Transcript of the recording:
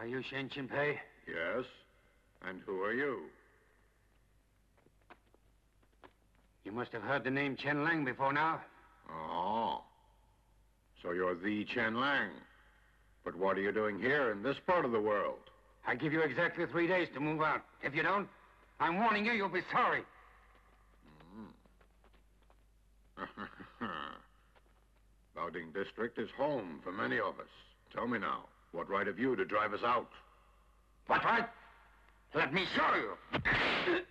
you Shen Qinpei? Yes. And who are you? You must have heard the name Chen Lang before now. Oh. So you're the Chen Lang. But what are you doing here in this part of the world? I give you exactly 3 days to move out. If you don't, I'm warning you, you'll be sorry. Baoding District is home for many of us. Tell me now, what right have you to drive us out? What right? Let me show you.